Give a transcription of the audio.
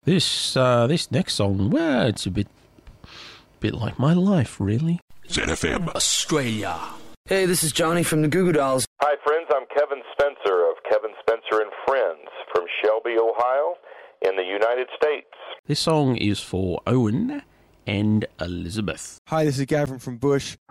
This next song, well, it's a bit like my life, really. ZFM Australia. Hey, this is Johnny from the Goo Goo Dolls. Hi, friends. I'm Kevin Spencer of Kevin Spencer and Friends from Shelby, Ohio, in the United States. This song is for Owen and Elizabeth. Hi, this is Gavin from Bush.